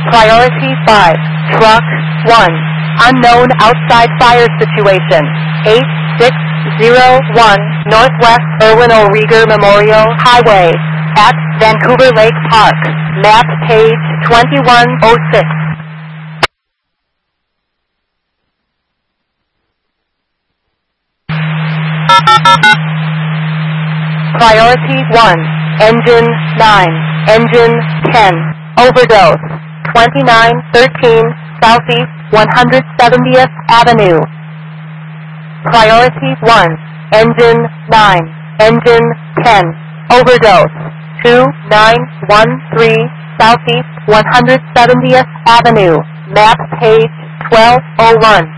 Priority 5, Truck 1, unknown outside fire situation, 8601 Northwest Erwin O. Rieger Memorial Highway, at Vancouver Lake Park, map page 2106. Priority 1, Engine 9, Engine 10, overdose, 2913 Southeast 170th Avenue. Priority 1, Engine 9, Engine 10, overdose, 2913 Southeast 170th Avenue, map page 1201.